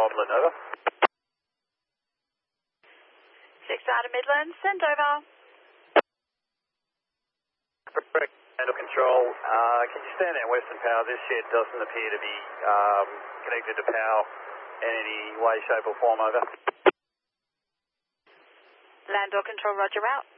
Midland, over. 6 Data Midland, send over. Handle control, can you stand out Western Power? This shed doesn't appear to be connected to power in any way, shape or form, over. Landor control, roger out.